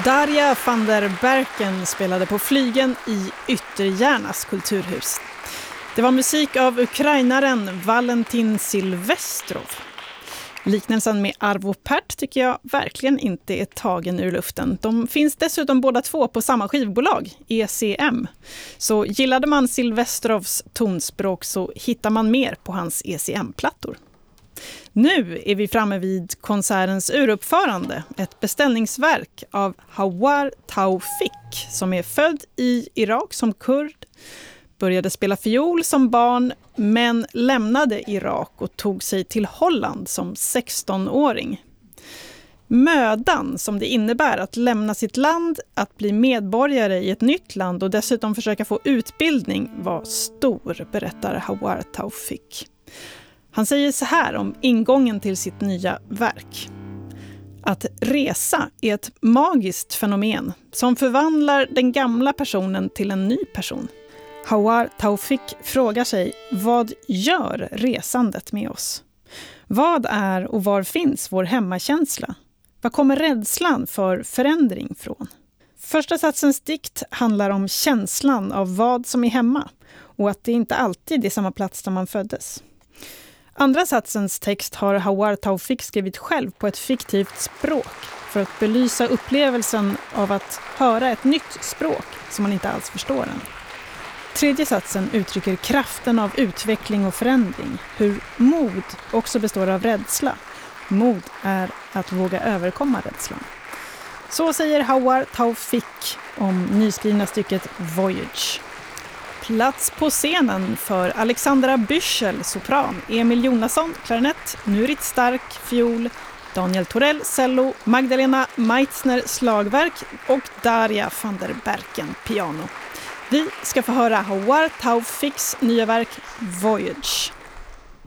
Darja van der Berken spelade på Flygen i Ytterjärnas kulturhus. Det var musik av ukrainaren Valentin Silvestrov. Liknelsen med Arvo Pärt tycker jag verkligen inte är tagen ur luften. De finns dessutom båda två på samma skivbolag, ECM. Så gillade man Silvestrovs tonspråk så hittar man mer på hans ECM-plattor. Nu är vi framme vid konsertens uruppförande, ett beställningsverk av Hawar Taufik som är född i Irak som kurd, började spela fiol som barn men lämnade Irak och tog sig till Holland som 16-åring. Mödan som det innebär att lämna sitt land, att bli medborgare i ett nytt land och dessutom försöka få utbildning var stor, berättar Hawar Taufik. Han säger så här om ingången till sitt nya verk. Att resa är ett magiskt fenomen som förvandlar den gamla personen till en ny person. Hawar Taufik frågar sig, vad gör resandet med oss? Vad är och var finns vår hemmakänsla? Var kommer rädslan för förändring från? Första satsens dikt handlar om känslan av vad som är hemma och att det inte alltid är samma plats där man föddes. Andra satsens text har Hawar Taufik skrivit själv på ett fiktivt språk för att belysa upplevelsen av att höra ett nytt språk som man inte alls förstår än. Tredje satsen uttrycker kraften av utveckling och förändring, hur mod också består av rädsla. Mod är att våga överkomma rädslan. Så säger Hawar Taufik om nyskrivna stycket Voyage. Plats på scenen för Alexandra Büschel, sopran, Emil Jonasson, klarinett, Nurit Stark, fiol, Daniel Torell, cello, Magdalena Meitzner, slagverk och Darja van der Berken, piano. Vi ska få höra Hawar Taufiks nya verk Voyage.